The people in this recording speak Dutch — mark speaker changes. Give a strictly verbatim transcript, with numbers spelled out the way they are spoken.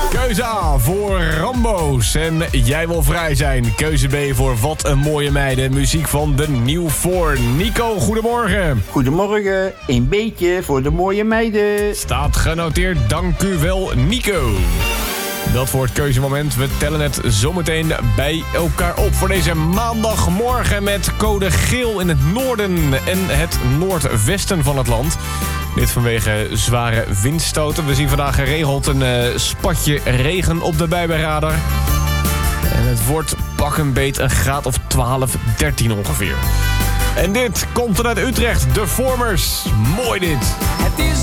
Speaker 1: Keuze A voor Rambo's en Jij wil vrij zijn. Keuze B voor Wat een mooie meiden. Muziek van de Nieuw voor. Nico, goedemorgen.
Speaker 2: Goedemorgen, een beetje voor de mooie meiden.
Speaker 1: Staat genoteerd, dank u wel, Nico. Dat voor het keuzemoment. We tellen het zometeen bij elkaar op voor deze maandagmorgen met code geel in het noorden en het noordwesten van het land. Dit vanwege zware windstoten. We zien vandaag geregeld een uh, spatje regen op de buienradar. En het wordt pak een beet een graad of twaalf, dertien ongeveer. En dit komt vanuit Utrecht, de Formers. Mooi dit.
Speaker 3: Het is